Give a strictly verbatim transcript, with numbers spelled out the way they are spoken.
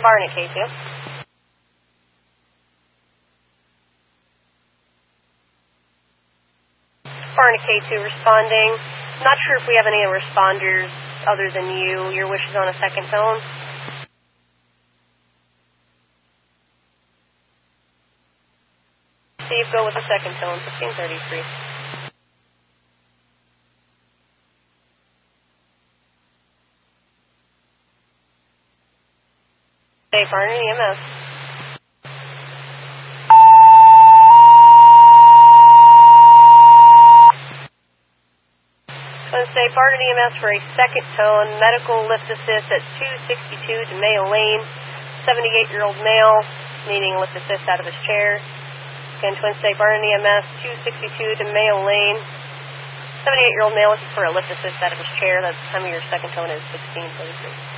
Barnett K two. Barnett K two responding. Not sure if we have any responders other than you. Your wish is on a second tone. Steve, go with the second tone, fifteen thirty-three. Hey, Barnett E M S. Twin State Barnett E M S for a second tone, medical lift assist at two sixty-two to Mayo Lane, seventy-eight-year-old male needing a lift assist out of his chair. Again, Twin State Barnett E M S, two sixty-two to Mayo Lane, seventy-eight-year-old male looking for a lift assist out of his chair. That's the time of your second tone is sixteen thirty-three.